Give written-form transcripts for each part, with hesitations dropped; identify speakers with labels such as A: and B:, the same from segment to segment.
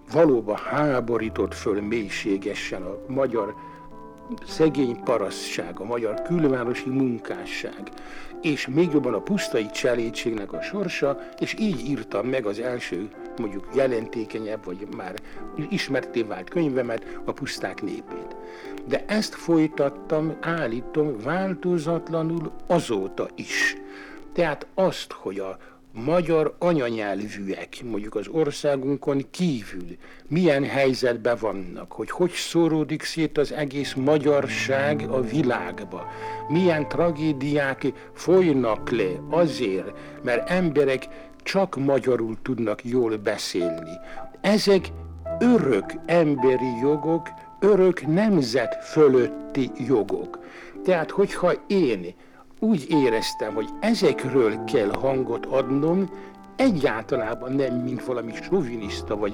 A: valóban háborított föl mélységesen a magyar szegény parasztság, a magyar külvárosi munkásság, és még jobban a pusztai cselédségnek a sorsa, és így írtam meg az első, mondjuk jelentékenyebb, vagy már ismertté vált könyvemet, a Puszták népét. De ezt folytattam, állítom, változatlanul azóta is. Tehát azt, hogy a magyar anyanyelvűek, mondjuk az országunkon kívül milyen helyzetben vannak, hogy szóródik szét az egész magyarság a világba, milyen tragédiák folynak le azért, mert emberek csak magyarul tudnak jól beszélni. Ezek örök emberi jogok, örök nemzet fölötti jogok. Tehát, hogyha én úgy éreztem, hogy ezekről kell hangot adnom, egyáltalában nem, mint valami soviniszta vagy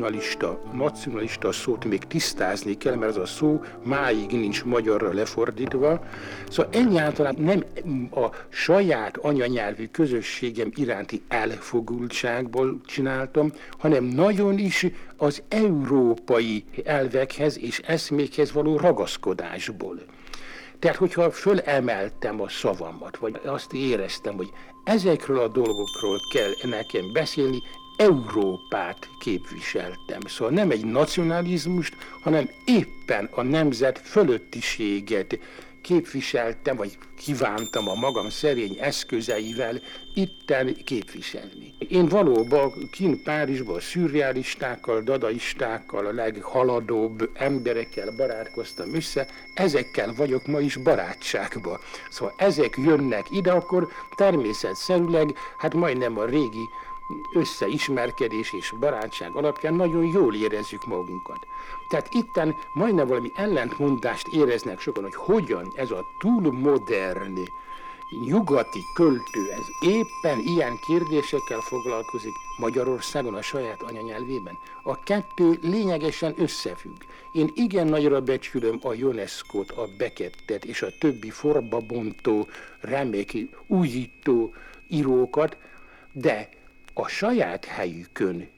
A: nacionalista szót még tisztázni kell, mert az a szó máig nincs magyarra lefordítva. Szóval egyáltalán nem a saját anyanyelvű közösségem iránti elfogultságból csináltam, hanem nagyon is az európai elvekhez és eszmékhez való ragaszkodásból. Tehát, hogyha fölemeltem a szavamat, vagy azt éreztem, hogy ezekről a dolgokról kell nekem beszélni, Európát képviseltem. Szóval nem egy nacionalizmust, hanem éppen a nemzet fölöttiséget képviseltem, vagy kívántam a magam szerény eszközeivel itten képviselni. Én valóban kint Párizsban a szürrealistákkal, dadaistákkal, a leghaladóbb emberekkel barátkoztam össze, ezekkel vagyok ma is barátságban. Szóval ezek jönnek ide, akkor természetszerűleg, hát majdnem a régi összeismerkedés és barátság alapján nagyon jól érezzük magunkat. Tehát itten majdnem valami ellentmondást éreznek sokan, hogy hogyan ez a túl modern nyugati költő, ez éppen ilyen kérdésekkel foglalkozik Magyarországon a saját anyanyelvében. A kettő lényegesen összefügg. Én igen nagyra becsülöm a UNESCO-t, a Beckettet és a többi forbabontó, remek, újító írókat, de a saját helyükön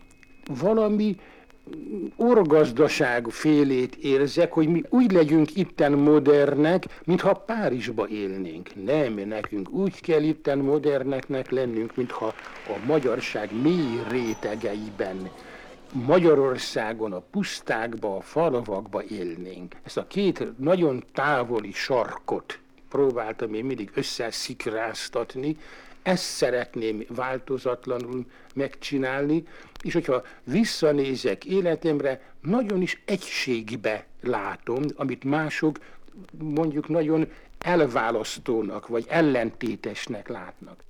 A: valami orgazdaság félét érzek, hogy mi úgy legyünk itten modernek, mintha Párizsba élnénk. Nem, nekünk úgy kell itten moderneknek lennünk, mintha a magyarság mély rétegeiben, Magyarországon, a pusztákba, a falvakba élnénk. Ezt a két nagyon távoli sarkot próbáltam én mindig összeszikráztatni, ezt szeretném változatlanul megcsinálni, és hogyha visszanézek életemre, nagyon is egységbe látom, amit mások mondjuk nagyon elválasztónak vagy ellentétesnek látnak.